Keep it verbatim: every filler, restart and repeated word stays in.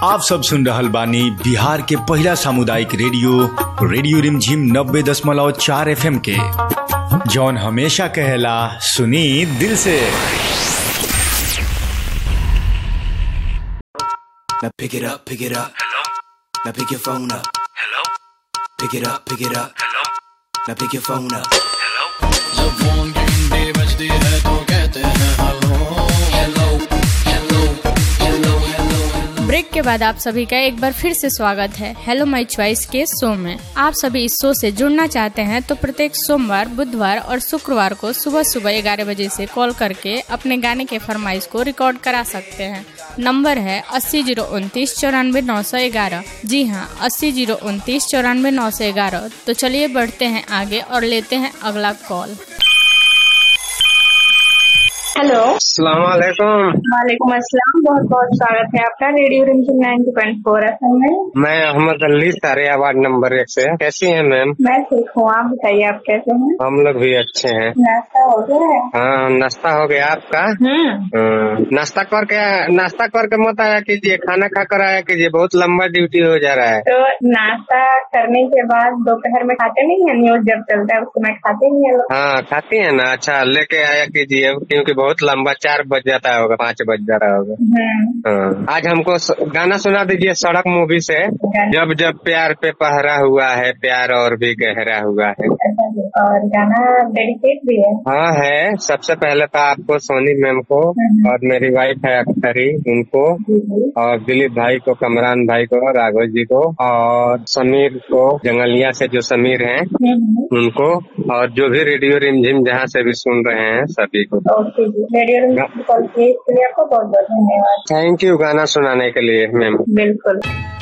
आप सब सुन रहल बानी बिहार के पहला सामुदायिक रेडियो रेडियो रिमझिम नब्बे दशमलव चार एफ एम के, जौन हमेशा कहेला सुनी दिल से। Now pick it up, pick it up. Hello. Now pick your phone up. Hello. Pick it up, pick it up. Hello. Now pick your phone up. Hello. जब फोन की घंटी बजती है तो कहते हैं hello hello hello hello hello. Break के बाद आप सभी का एक बार फिर से स्वागत है हेलो माय चॉइस के शो में। आप सभी इस शो से जुड़ना चाहते हैं तो प्रत्येक सोमवार, बुधवार और शुक्रवार को सुबह सुबह ग्यारह बजे से कॉल करके अपने गाने के फरमाइश को रिकॉर्ड करा सकते हैं। नंबर है अस्सी जीरो उनतीस चौरानवे नौ सौ ग्यारह। जी हाँ, अस्सी जीरो उनतीस चौरानवे नौ सौ ग्यारह। तो चलिए बढ़ते हैं आगे और लेते हैं अगला कॉल। हेलो, अस्सलाम वालेकुम। वालेकुम अस्सलाम। बहुत बहुत स्वागत है आपका रेडियो रिमझिम नाइन्टी पॉइंट फोर एफएम में। मैं अहमद अली सारे वार्ड नंबर एक से। कैसी हैं मैम? मैं ठीक हूँ, आप बताइए आप कैसे हैं? हम लोग भी अच्छे हैं। नाश्ता हो गया है? हाँ, नाश्ता हो गया आपका? हम्म। नाश्ता करके नाश्ता करके मत आया कीजिए, खाना खा कर आया कीजिए, बहुत लंबा ड्यूटी हो जा रहा है। तो नाश्ता करने के बाद दोपहर में खाते नहीं है? न्यूज जब चलता है उस समय खाते नहीं है लोग? हाँ, खाती है ना। अच्छा, लेके आया कीजिए, क्योंकि बहुत लंबा चार बज जाता होगा, पाँच बज जा रहा होगा। हाँ। आज हमको गाना सुना दीजिए सड़क मूवी से। जब जब प्यार पे पहरा हुआ है, प्यार और भी गहरा हुआ है। और गाना डेडिकेट भी है? हाँ है। सबसे पहले तो आपको, सोनी मैम को, और मेरी वाइफ है अख्तरी, उनको, और दिलीप भाई को, कमरान भाई को, राघव जी को, और समीर को, जंगलिया से जो समीर हैं उनको, और जो भी रेडियो रिमझिम जहाँ से भी सुन रहे हैं सभी को। रेडियो रिमझिम कॉल किए इसके लिए आपको बहुत बहुत धन्यवाद। थैंक यू गाना सुनाने के लिए मैम। बिल्कुल।